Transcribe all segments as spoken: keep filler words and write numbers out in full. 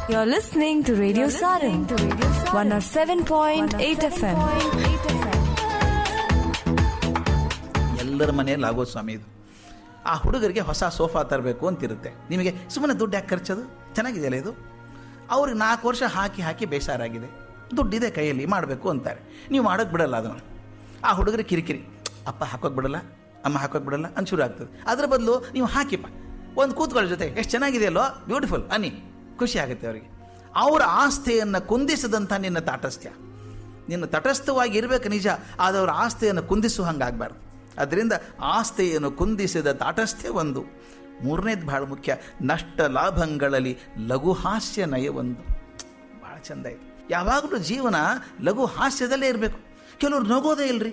You're listening to Radio Sarang, one oh seven point eight F M. ಎಲ್ಲರ ಮನೆಯಲ್ಲಿ ಆಗೋ ಸ್ವಾಮಿ ಇದು. ಆ ಹುಡುಗರಿಗೆ ಹೊಸ ಸೋಫಾ ತರಬೇಕು ಅಂತಿರುತ್ತೆ. ನಿಮಗೆ ಸುಮ್ಮನೆ ದುಡ್ಡು ಯಾಕೆ ಖರ್ಚದು? ಚೆನ್ನಾಗಿದೆಯಲ್ಲ ಇದು. ಅವ್ರಿಗೆ ನಾಲ್ಕು ವರ್ಷ ಹಾಕಿ ಹಾಕಿ ಬೇಸರಾಗಿದೆ, ದುಡ್ಡಿದೆ ಕೈಯಲ್ಲಿ ಮಾಡಬೇಕು ಅಂತಾರೆ. ನೀವು ಮಾಡೋಕ್ಕೆ ಬಿಡಲ್ಲ ಅದನ್ನು. ಆ ಹುಡುಗರಿಗೆ ಕಿರಿಕಿರಿ, ಅಪ್ಪ ಹಾಕೋಕೆ ಬಿಡಲ್ಲ, ಅಮ್ಮ ಹಾಕೋಕೆ ಬಿಡಲ್ಲ ಅಂತ ಶುರು ಆಗ್ತದೆ. ಅದರ ಬದಲು ನೀವು ಹಾಕಿಪ್ಪ, ಒಂದು ಕೂತ್ಕೊಳ್ಳೋ ಜೊತೆ ಎಷ್ಟು ಚೆನ್ನಾಗಿದೆಯಲ್ಲೋ, ಬ್ಯೂಟಿಫುಲ್ ಅನ್ನಿ, ಖುಷಿ ಆಗುತ್ತೆ ಅವರಿಗೆ. ಅವರ ಆಸ್ತಿಯನ್ನು ಕುಂದಿಸದಂಥ ನಿನ್ನ ತಾಟಸ್ಥ್ಯ, ನಿನ್ನ ತಟಸ್ಥವಾಗಿ ಇರಬೇಕು ನಿಜ, ಆದರೆ ಅವರ ಆಸ್ತಿಯನ್ನು ಕುಂದಿಸುವ ಹಂಗಾಗಬಾರ್ದು. ಅದರಿಂದ ಆಸ್ತಿಯನ್ನು ಕುಂದಿಸಿದ ತಾಟಸ್ಥ್ಯ ಒಂದು. ಮೂರನೇದು ಭಾಳ ಮುಖ್ಯ, ನಷ್ಟ ಲಾಭಗಳಲ್ಲಿ ಲಘು ಹಾಸ್ಯ ನಯ ಒಂದು. ಭಾಳ ಚೆಂದ ಇದೆ. ಯಾವಾಗಲೂ ಜೀವನ ಲಘು ಹಾಸ್ಯದಲ್ಲೇ ಇರಬೇಕು. ಕೆಲವ್ರು ನಗೋದೇ ಇಲ್ಲರಿ,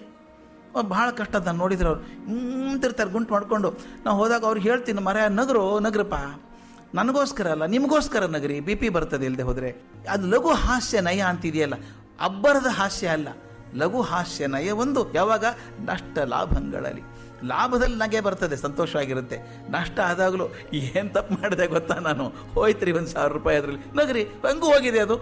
ಭಾಳ ಕಷ್ಟ. ನಾನು ನೋಡಿದ್ರೆ ಅವ್ರು ಹಿಂತಿರ್ತಾರೆ ಗುಂಟು ಮಾಡ್ಕೊಂಡು. ನಾವು ಹೋದಾಗ ಅವ್ರಿಗೆ ಹೇಳ್ತೀನಿ, ಮರ ನಗರು ನಗರಪ್ಪ, ನನಗೋಸ್ಕರ ಅಲ್ಲ ನಿಮಗೋಸ್ಕರ ನಗರಿ, ಬಿ ಪಿ ಬರ್ತದೆ ಇಲ್ಲದೆ ಹೋದರೆ. ಅದು ಲಘು ಹಾಸ್ಯ ನಯ ಅಂತಿದೆಯಲ್ಲ, ಅಬ್ಬರದ ಹಾಸ್ಯ ಅಲ್ಲ, ಲಘು ಹಾಸ್ಯ ನಯ ಒಂದು. ಯಾವಾಗ? ನಷ್ಟ ಲಾಭಗಳಲ್ಲಿ. ಲಾಭದಲ್ಲಿ ನಗೆ ಬರ್ತದೆ, ಸಂತೋಷವಾಗಿರುತ್ತೆ. ನಷ್ಟ ಆದಾಗಲೂ ಏನು ತಪ್ಪು ಮಾಡಿದೆ ಗೊತ್ತಾ ನಾನು, ಹೋಯ್ತ್ರಿ ಒಂದು ಸಾವಿರ ರೂಪಾಯಿ ಅದರಲ್ಲಿ, ನಗರಿ ಹಂಗೂ ಹೋಗಿದೆ, ಅದು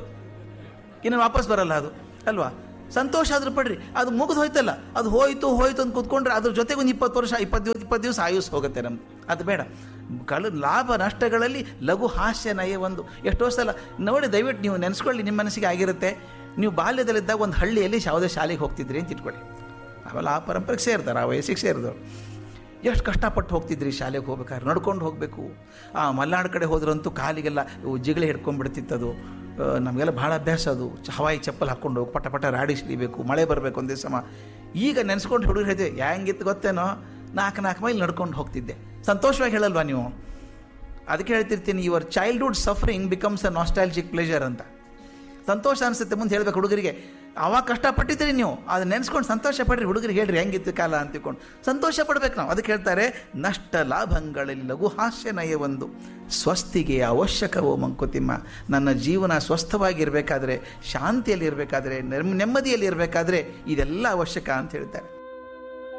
ಇನ್ನು ವಾಪಸ್ ಬರಲ್ಲ ಅದು ಅಲ್ವಾ. ಸಂತೋಷ ಆದ್ರೂ ಪಡ್ರಿ, ಅದು ಮುಗಿದು ಹೋಯ್ತಲ್ಲ, ಅದು ಹೋಯ್ತು ಹೋಯ್ತು ಅಂತ ಕೂತ್ಕೊಂಡ್ರೆ ಅದ್ರ ಜೊತೆಗೆ ಒಂದು ಇಪ್ಪತ್ತು ವರ್ಷ ಇಪ್ಪತ್ತು ದಿವಸ ಇಪ್ಪತ್ತು ದಿವಸ ಆಯುಸ್ ಹೋಗುತ್ತೆ ನಮ್ದು. ಅದು ಬೇಡ. ಕಳು ಲಾಭ ನಷ್ಟಗಳಲ್ಲಿ ಲಘು ಹಾಸ್ಯ ನಯ ಒಂದು. ಎಷ್ಟೋ ಸಲ ನೋಡಿ, ದಯವಿಟ್ಟು ನೀವು ನೆನೆಸ್ಕೊಳ್ಳಿ, ನಿಮ್ಮ ಮನಸ್ಸಿಗೆ ಆಗಿರುತ್ತೆ. ನೀವು ಬಾಲ್ಯದಲ್ಲಿದ್ದಾಗ ಒಂದು ಹಳ್ಳಿಯಲ್ಲಿ ಯಾವುದೇ ಶಾಲೆಗೆ ಹೋಗ್ತಿದ್ರಿ ಅಂತ ಇಟ್ಕೊಳ್ಳಿ. ಅವೆಲ್ಲ ಆ ಪರಂಪರೆಗೆ ಸೇರ್ತಾರೆ, ಆ ವಯಸ್ಸಿಗೆ ಸೇರಿದವರು. ಎಷ್ಟು ಕಷ್ಟಪಟ್ಟು ಹೋಗ್ತಿದ್ರಿ ಶಾಲೆಗೆ ಹೋಗ್ಬೇಕಾದ್ರೆ, ನಡ್ಕೊಂಡು ಹೋಗಬೇಕು. ಆ ಮಲೆನಾಡು ಕಡೆ ಹೋದ್ರಂತೂ ಕಾಲಿಗೆಲ್ಲ ಜಿಗಳೆ ಹಿಡ್ಕೊಂಡ್ಬಿಡ್ತಿತ್ತದು. ನಮಗೆಲ್ಲ ಭಾಳ ಅಭ್ಯಾಸ ಅದು. ಹವಾಯಿ ಚಪ್ಪಲ್ ಹಾಕ್ಕೊಂಡು ಹೋಗಿ ಪಟ ಪಟ ರಾಡಿ ಸಿಡಿಬೇಕು, ಮಳೆ ಬರಬೇಕು ಒಂದೇ ಸಮ. ಈಗ ನೆನೆಸ್ಕೊಂಡು ಹುಡುಗರು ಹೇಳಿದೆ, ಹೆಂಗಿತ್ತು ಗೊತ್ತೇನೋ, ನಾಲ್ಕು ನಾಲ್ಕು ಮೈಲ್ ನಡ್ಕೊಂಡು ಹೋಗ್ತಿದ್ದೆ. ಸಂತೋಷವಾಗಿ ಹೇಳಲ್ವಾ ನೀವು? ಅದಕ್ಕೆ ಹೇಳ್ತಿರ್ತೀನಿ, your childhood suffering becomes a nostalgic pleasure ಅಂತ. ಸಂತೋಷ ಅನಿಸುತ್ತೆ ಮುಂದೆ ಹೇಳ್ಬೇಕು ಹುಡುಗರಿಗೆ. ಅವಾಗ ಕಷ್ಟಪಟ್ಟಿದ್ರಿ ನೀವು, ಅದನ್ನ ನೆನೆಸ್ಕೊಂಡು ಸಂತೋಷ ಪಡ್ರಿ. ಹುಡುಗರಿಗೆ ಹೇಳ್ರಿ ಹೆಂಗಿತ್ತು ಕಾಲ ಅಂತಿಕೊಂಡು ಸಂತೋಷ ಪಡ್ಬೇಕು ನಾವು. ಅದಕ್ಕೆ ಹೇಳ್ತಾರೆ, ನಷ್ಟ ಲಾಭಗಳಲ್ಲಿ ಲಘು ಹಾಸ್ಯ ನಯ ಒಂದು. ಸ್ವಸ್ತಿಗೆ ಅವಶ್ಯಕವೋ ಮಂಕುತಿಮ್ಮ. ನನ್ನ ಜೀವನ ಸ್ವಸ್ಥವಾಗಿರಬೇಕಾದ್ರೆ, ಶಾಂತಿಯಲ್ಲಿ ಇರಬೇಕಾದ್ರೆ, ನೆಮ್ಮದಿಯಲ್ಲಿ ಇರಬೇಕಾದ್ರೆ ಇದೆಲ್ಲ ಅವಶ್ಯಕ ಅಂತ ಹೇಳ್ತಾರೆ.